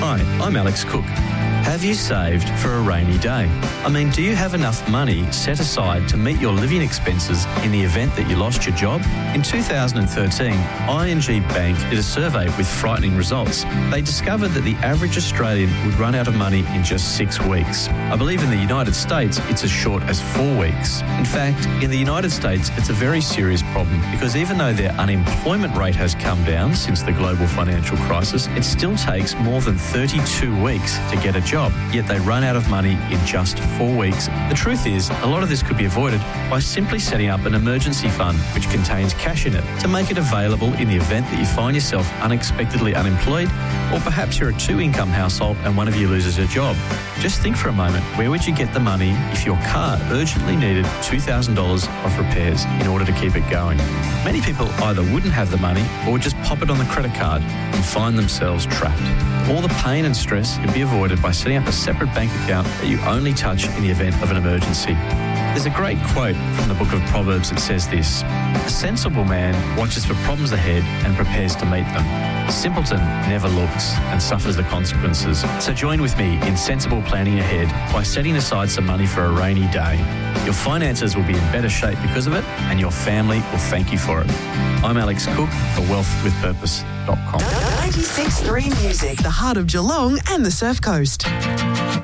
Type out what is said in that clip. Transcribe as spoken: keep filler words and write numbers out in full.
Hi, I'm Alex Cook. Have you saved for a rainy day? I mean, do you have enough money set aside to meet your living expenses in the event that you lost your job? In two thousand thirteen, I N G Bank did a survey with frightening results. They discovered that the average Australian would run out of money in just six weeks. I believe in the United States, it's as short as four weeks. In fact, in the United States, it's a very serious problem because even though their unemployment rate has come down since the global financial crisis, it still takes more than thirty-two weeks to get a job, yet they run out of money in just four weeks. The truth is, a lot of this could be avoided by simply setting up an emergency fund which contains cash in it to make it available in the event that you find yourself unexpectedly unemployed, or perhaps you're a two-income household and one of you loses a job. Just think for a moment, where would you get the money if your car urgently needed two thousand dollars of repairs in order to keep it going? Many people either wouldn't have the money or would just pop it on the credit card and find themselves trapped. All the pain and stress can be avoided by setting up a separate bank account that you only touch in the event of an emergency. There's a great quote from the book of Proverbs that says this: "A sensible man watches for problems ahead and prepares to meet them. A simpleton never looks and suffers the consequences." So join with me in sensible planning ahead by setting aside some money for a rainy day. Your finances will be in better shape because of it, and your family will thank you for it. I'm Alex Cook for wealth with purpose dot com. ninety-six point three Music, the heart of Geelong and the Surf Coast.